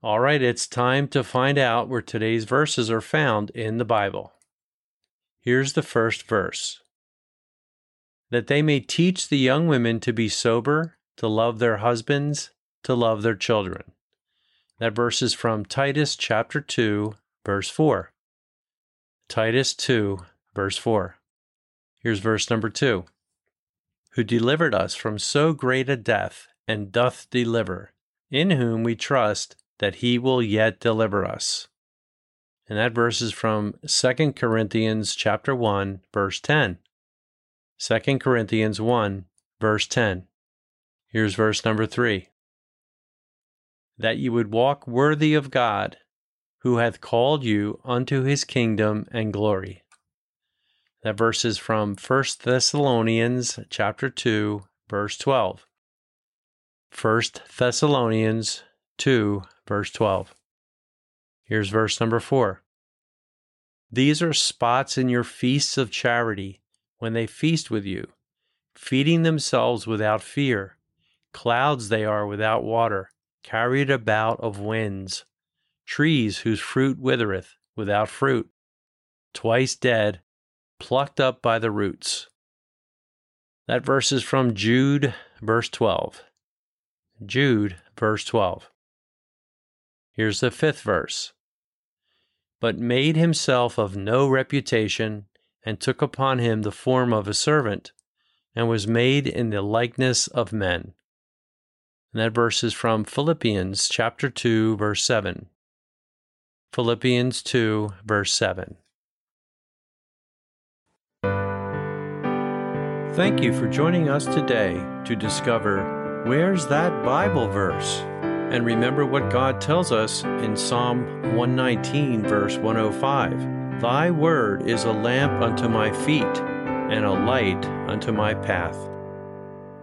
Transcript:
All right, it's time to find out where today's verses are found in the Bible. Here's the first verse. That they may teach the young women to be sober, to love their husbands, to love their children. That verse is from Titus chapter 2, verse 4. Titus 2, verse 4. Here's verse number 2. Who delivered us from so great a death, and doth deliver, in whom we trust that he will yet deliver us. And that verse is from 2 Corinthians chapter 1, verse 10. 2 Corinthians 1, verse 10. Here's verse number 3. That you would walk worthy of God, who hath called you unto his kingdom and glory. That verse is from 1 Thessalonians chapter 2, verse 12. 1 Thessalonians 2, verse 12. Here's verse number 4. These are spots in your feasts of charity, when they feast with you, feeding themselves without fear. Clouds they are without water, carried about of winds. Trees whose fruit withereth, without fruit. Twice dead, plucked up by the roots. That verse is from Jude, verse 12. Jude, verse 12. Here's the fifth verse. But made himself of no reputation, and took upon him the form of a servant, and was made in the likeness of men. And that verse is from Philippians chapter 2, verse 7. Philippians 2, verse 7. Thank you for joining us today to discover where's that Bible verse? And remember what God tells us in Psalm 119, verse 105. Thy word is a lamp unto my feet, and a light unto my path.